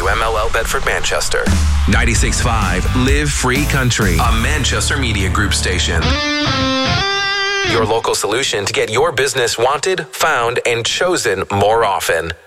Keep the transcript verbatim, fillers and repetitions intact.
W M L L Bedford, Manchester. ninety-six point five Live Free Country, a Manchester Media Group station. Your local solution to get your business wanted, found, and chosen more often.